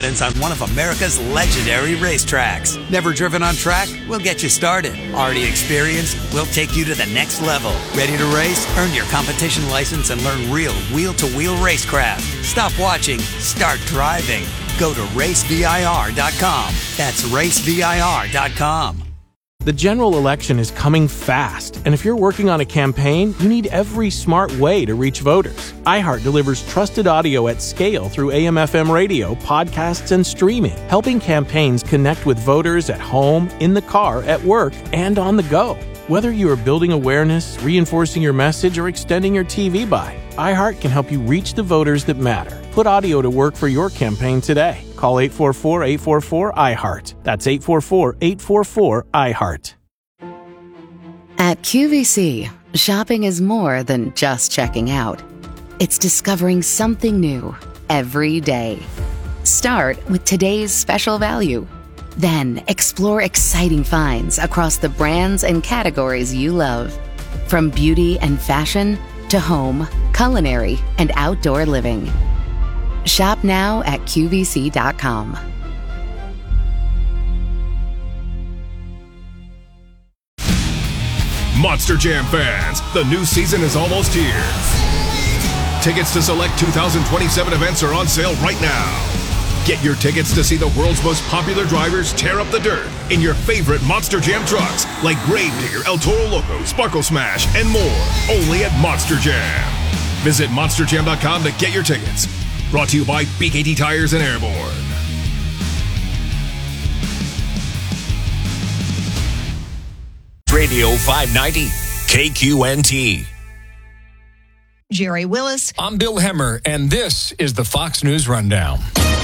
distance on one of America's legendary racetracks. Never driven on track? We'll get you started. Already experienced? We'll take you to the next level. Ready to race? Earn your competition license and learn real wheel-to-wheel racecraft. Stop watching. Start driving. Go to racevir.com. That's racevir.com. The general election is coming fast, and if you're working on a campaign, you need every smart way to reach voters. iHeart delivers trusted audio at scale through AM/FM radio, podcasts, and streaming, helping campaigns connect with voters at home, in the car, at work, and on the go. Whether you are building awareness, reinforcing your message, or extending your TV buy, iHeart can help you reach the voters that matter. Put audio to work for your campaign today. Call 844-844-iHeart. That's 844-844-iHeart. At QVC, shopping is more than just checking out. It's discovering something new every day. Start with today's special value. Then explore exciting finds across the brands and categories you love. From beauty and fashion to home, culinary, and outdoor living. Shop now at QVC.com. Monster Jam fans, the new season is almost here. Tickets to select 2027 events are on sale right now. Get your tickets to see the world's most popular drivers tear up the dirt in your favorite Monster Jam trucks like Gravedigger, El Toro Loco, Sparkle Smash, and more. Only at Monster Jam. Visit monsterjam.com to get your tickets. Brought to you by BKT Tires and Airborne. Radio 590, KQNT. Jerry Willis. I'm Bill Hemmer, and this is the Fox News Rundown.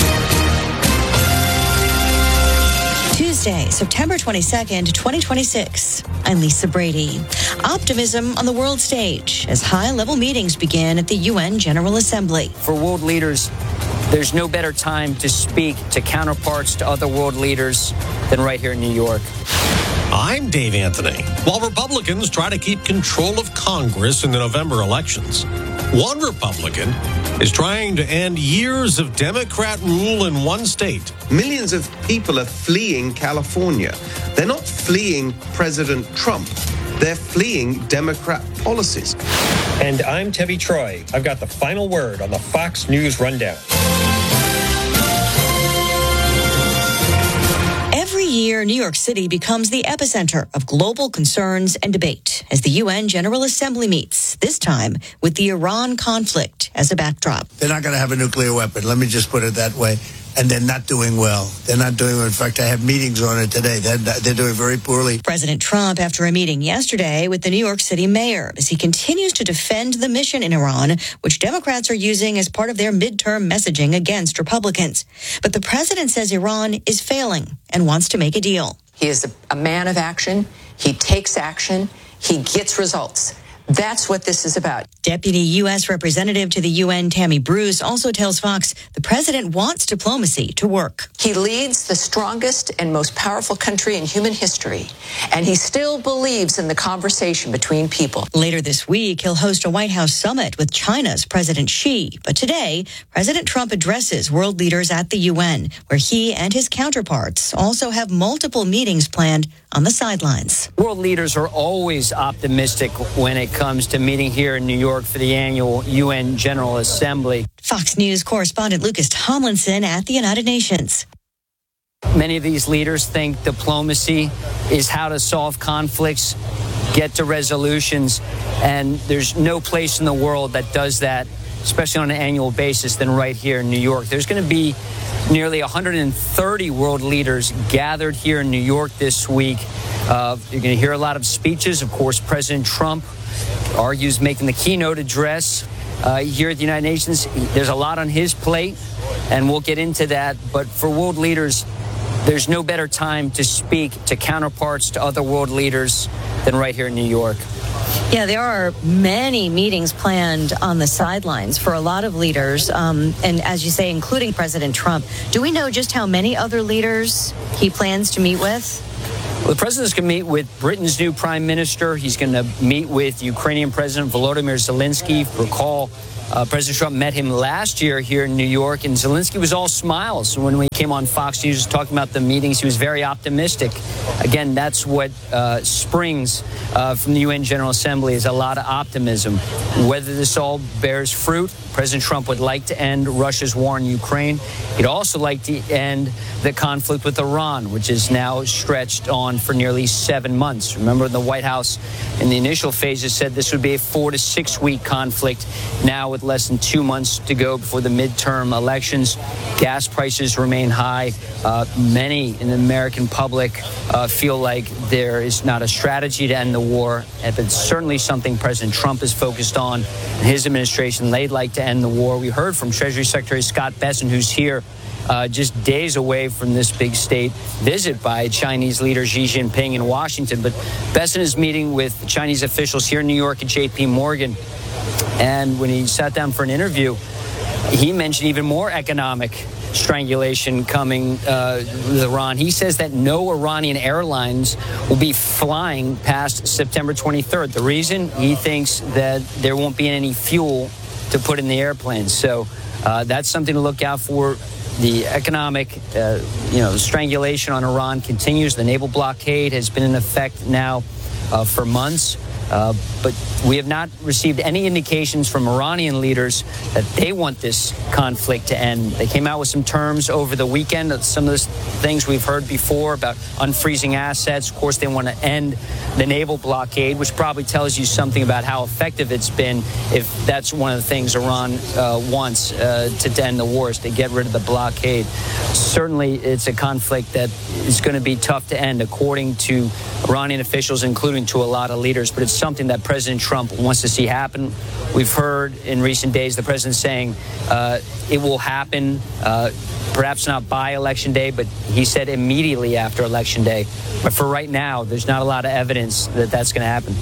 Tuesday, September 22nd, 2026. I'm Lisa Brady. Optimism on the world stage as high-level meetings begin at the UN General Assembly. For world leaders, there's no better time to speak to counterparts, to other world leaders, than right here in New York. I'm Dave Anthony. While Republicans try to keep control of Congress in the November elections, one Republican is trying to end years of Democrat rule in one state. Millions of people are fleeing California. They're not fleeing President Trump. They're fleeing Democrat policies. And I'm Tevi Troy. I've got the final word on the Fox News Rundown. Every year, New York City becomes the epicenter of global concerns and debate as the UN General Assembly meets, this time with the Iran conflict as a backdrop. They're not going to have a nuclear weapon. Let me just put it that way. And they're not doing well. They're not doing well. In fact, I have meetings on it today. They're doing very poorly. President Trump after a meeting yesterday with the New York City mayor as he continues to defend the mission in Iran, which Democrats are using as part of their midterm messaging against Republicans. But the president says Iran is failing and wants to make a deal. He is a man of action. He takes action. He gets results. That's what this is about. Deputy U.S. Representative to the UN, Tammy Bruce, also tells Fox the president wants diplomacy to work. He leads the strongest and most powerful country in human history, and he still believes in the conversation between people. Later this week, he'll host a White House summit with China's President Xi. But today, President Trump addresses world leaders at the UN, where he and his counterparts also have multiple meetings planned on the sidelines. World leaders are always optimistic when it comes to meeting here in New York for the annual UN General Assembly. Fox News correspondent Lucas Tomlinson at the United Nations. Many of these leaders think diplomacy is how to solve conflicts, get to resolutions, and there's no place in the world that does that, especially on an annual basis, than right here in New York. There's going to be nearly 130 world leaders gathered here in New York this week. You're going to hear a lot of speeches. Of course, President Trump argues making the keynote address here at the United Nations. There's a lot on his plate, and we'll get into that. But for world leaders, there's no better time to speak to counterparts, to other world leaders, than right here in New York. Yeah, there are many meetings planned on the sidelines for a lot of leaders, and as you say, including President Trump. Do we know just how many other leaders he plans to meet with? Well, the president's going to meet with Britain's new prime minister. He's going to meet with Ukrainian President Volodymyr Zelensky. Recall, President Trump met him last year here in New York, and Zelensky was all smiles. When we came on Fox News talking about the meetings, he was very optimistic. Again, that's what springs from the UN General Assembly, is a lot of optimism. Whether this all bears fruit, President Trump would like to end Russia's war in Ukraine. He'd also like to end the conflict with Iran, which is now stretched on for nearly 7 months. Remember, the White House in the initial phases said this would be a 4 to 6 week conflict. Now, with less than 2 months to go before the midterm elections, gas prices remain high. Many in the American public feel like there is not a strategy to end the war, but it's certainly something President Trump is focused on. In his administration, they'd like to end the war. We heard from Treasury Secretary Scott Bessent, who's here just days away from this big state visit by Chinese leader Xi Jinping in Washington. But Bessent is meeting with Chinese officials here in New York at J.P. Morgan. And when he sat down for an interview, he mentioned even more economic strangulation coming with Iran. He says that no Iranian airlines will be flying past September 23rd. The reason? He thinks that there won't be any fuel to put in the airplanes. So that's something to look out for. The economic, strangulation on Iran continues. The naval blockade has been in effect now for months. But we have not received any indications from Iranian leaders that they want this conflict to end. They came out with some terms over the weekend, some of the things we've heard before about unfreezing assets. Of course, they want to end the naval blockade, which probably tells you something about how effective it's been if that's one of the things Iran wants to end the war, is to get rid of the blockade. Certainly, it's a conflict that is going to be tough to end, according to Iranian officials, including to a lot of leaders. But it's something that President Trump wants to see happen. We've heard in recent days the president saying it will happen, perhaps not by Election Day, but he said immediately after Election Day. But for right now, there's not a lot of evidence that that's going to happen.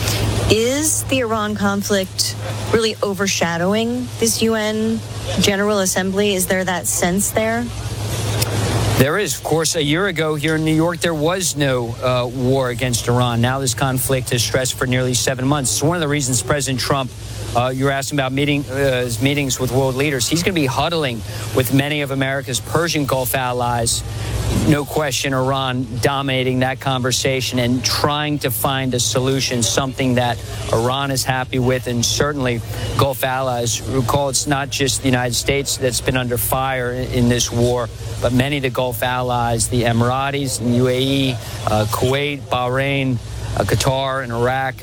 Is the Iran conflict really overshadowing this UN General Assembly? Is there that sense there? There is. Of course, a year ago here in New York, there was no war against Iran. Now this conflict has stretched for nearly 7 months. It's one of the reasons President Trump, you were asking about his meetings with world leaders. He's going to be huddling with many of America's Persian Gulf allies. No question, Iran dominating that conversation and trying to find a solution, something that Iran is happy with, and certainly Gulf allies. Recall, it's not just the United States that's been under fire in this war, but many of the Gulf allies, the Emiratis, the UAE, Kuwait, Bahrain, Qatar, and Iraq.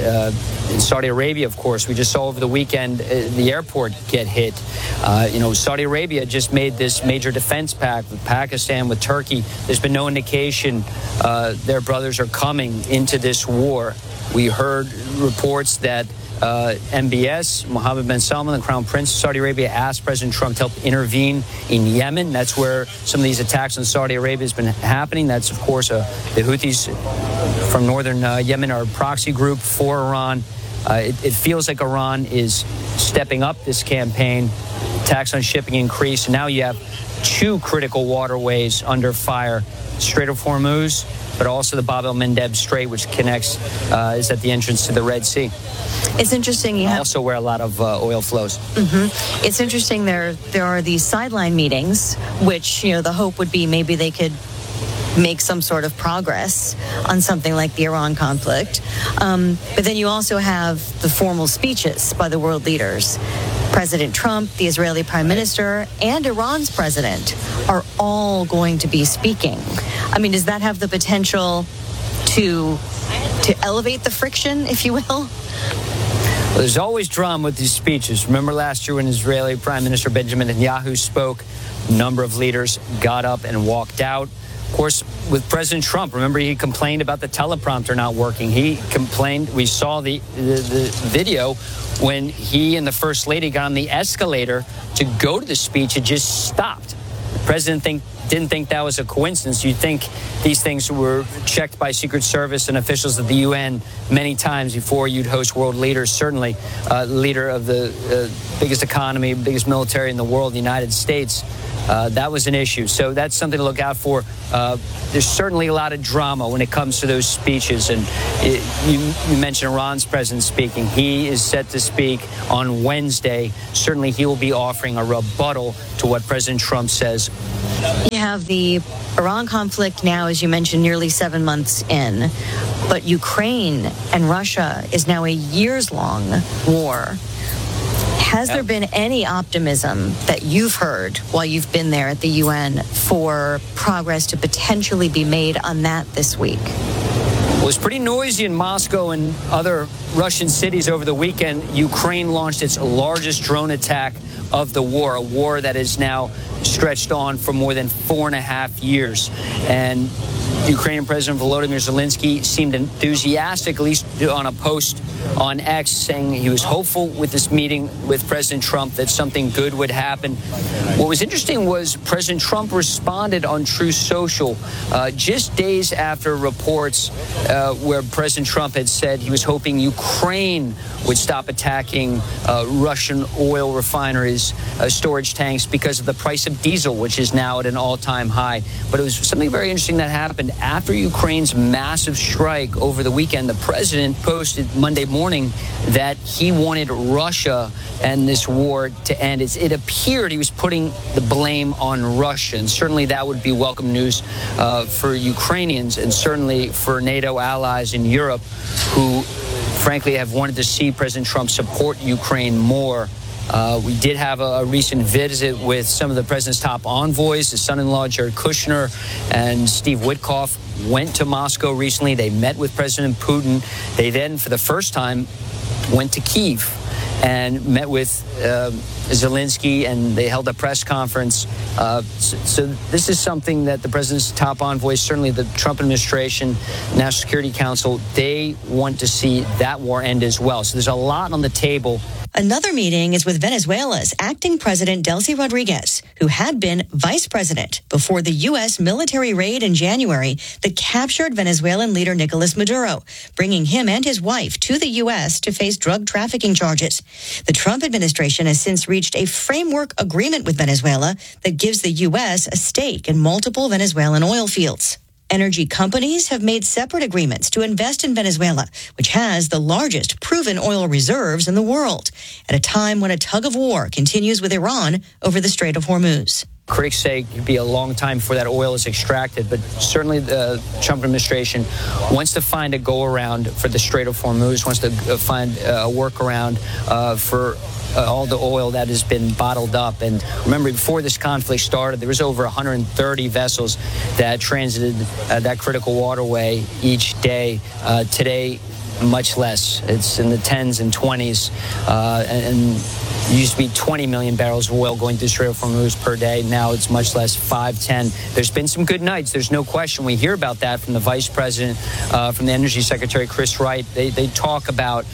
In Saudi Arabia, of course, we just saw over the weekend the airport get hit. Saudi Arabia just made this major defense pact with Pakistan, with Turkey. There's been no indication their brothers are coming into this war. We heard reports that MBS, Mohammed bin Salman, the Crown Prince of Saudi Arabia, asked President Trump to help intervene in Yemen. That's where some of these attacks on Saudi Arabia has been happening. That's, of course, the Houthis from northern Yemen are a proxy group for Iran. It feels like Iran is stepping up this campaign. Attacks on shipping increase. Now you have 2 critical waterways under fire: Strait of Hormuz, but also the Bab el-Mandeb Strait, which connects, is at the entrance to the Red Sea. It's interesting. Also where a lot of oil flows. Mm-hmm. It's interesting. There are these sideline meetings, which, the hope would be maybe they could make some sort of progress on something like the Iran conflict. But then you also have the formal speeches by the world leaders. President Trump, the Israeli Prime Minister, and Iran's president are all going to be speaking. I mean, does that have the potential to elevate the friction, if you will? Well, there's always drama with these speeches. Remember last year when Israeli Prime Minister Benjamin Netanyahu spoke, a number of leaders got up and walked out. Of course, with President Trump, remember he complained about the teleprompter not working. He complained, we saw the video when he and the First Lady got on the escalator to go to the speech, it just stopped. The president didn't think that was a coincidence. You'd think these things were checked by Secret Service and officials at the UN many times before you'd host world leaders. Certainly, leader of the biggest economy, biggest military in the world, the United States. That was an issue. So that's something to look out for. There's certainly a lot of drama when it comes to those speeches. And you mentioned Iran's president speaking. He is set to speak on Wednesday. Certainly he will be offering a rebuttal to what President Trump says. You have the Iran conflict now, as you mentioned, nearly 7 months in. But Ukraine and Russia is now a years-long war. Has there been any optimism that you've heard while you've been there at the UN for progress to potentially be made on that this week? It was pretty noisy in Moscow and other Russian cities over the weekend. Ukraine launched its largest drone attack of the war, a war that is now stretched on for more than 4.5 years. And Ukrainian President Volodymyr Zelensky seemed enthusiastic, at least on a post on X, saying he was hopeful with this meeting with President Trump that something good would happen. What was interesting was President Trump responded on Truth Social just days after reports where President Trump had said he was hoping Ukraine would stop attacking Russian oil refineries, storage tanks, because of the price of diesel, which is now at an all-time high. But it was something very interesting that happened after Ukraine's massive strike over the weekend. The president posted Monday morning that he wanted Russia and this war to end. It appeared he was putting the blame on Russia, and certainly that would be welcome news for Ukrainians and certainly for NATO allies in Europe who, frankly, have wanted to see President Trump support Ukraine more. We did have a recent visit with some of the president's top envoys. His son-in-law, Jared Kushner, and Steve Witkoff went to Moscow recently. They met with President Putin. They then, for the first time, went to Kyiv and met with Zelensky, and they held a press conference. So this is something that the president's top envoys, certainly the Trump administration, National Security Council, they want to see that war end as well. So there's a lot on the table. Another meeting is with Venezuela's acting president, Delcy Rodriguez, who had been vice president before the U.S. military raid in January that captured Venezuelan leader Nicolas Maduro, bringing him and his wife to the U.S. to face drug trafficking charges. The Trump administration has since reached a framework agreement with Venezuela that gives the U.S. a stake in multiple Venezuelan oil fields. Energy companies have made separate agreements to invest in Venezuela, which has the largest proven oil reserves in the world, at a time when a tug of war continues with Iran over the Strait of Hormuz. Critics say it could be a long time before that oil is extracted, but certainly the Trump administration wants to find a go-around for the Strait of Hormuz, wants to find a workaround for all the oil that has been bottled up. And remember, before this conflict started, there was over 130 vessels that transited that critical waterway each day. Today, much less. It's in the 10s and 20s, and it used to be 20 million barrels of oil going through the Strait of Hormuz per day. Now it's much less, 5, 10. There's been some good nights. There's no question. We hear about that from the vice president, from the energy secretary, Chris Wright. They talk about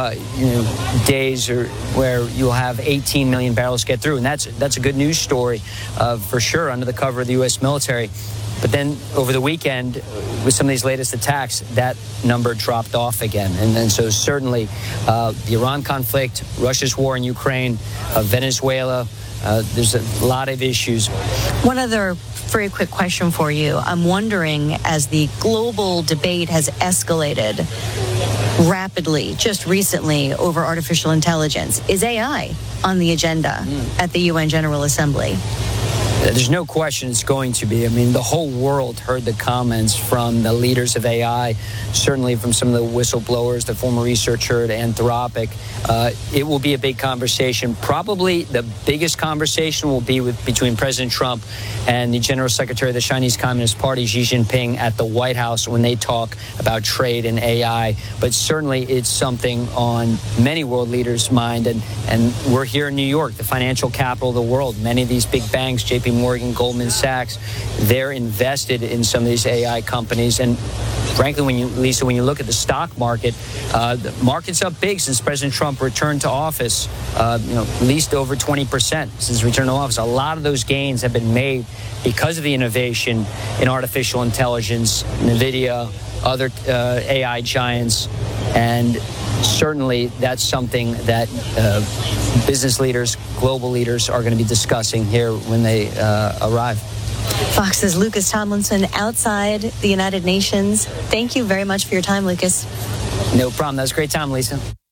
days where you'll have 18 million barrels get through, and that's a good news story for sure under the cover of the U.S. military. But then over the weekend, with some of these latest attacks, that number dropped off again. And so certainly the Iran conflict, Russia's war in Ukraine, Venezuela, there's a lot of issues. One other very quick question for you. I'm wondering, as the global debate has escalated rapidly just recently over artificial intelligence, is AI on the agenda at the UN General Assembly? There's no question it's going to be. I mean, the whole world heard the comments from the leaders of AI, certainly from some of the whistleblowers, the former researcher at Anthropic. It will be a big conversation. Probably the biggest conversation will be between President Trump and the General Secretary of the Chinese Communist Party, Xi Jinping, at the White House when they talk about trade and AI. But certainly it's something on many world leaders' mind. And we're here in New York, the financial capital of the world. Many of these big banks, JP Morgan, Goldman Sachs, they're invested in some of these AI companies. And frankly, when you look at the stock market, the market's up big since President Trump returned to office, at least over 20% since return to office. A lot of those gains have been made because of the innovation in artificial intelligence, NVIDIA, other AI giants. And certainly that's something that business leaders, global leaders are going to be discussing here when they arrive. Fox's Lucas Tomlinson outside the United Nations. Thank you very much for your time, Lucas. No problem. That was a great time, Lisa.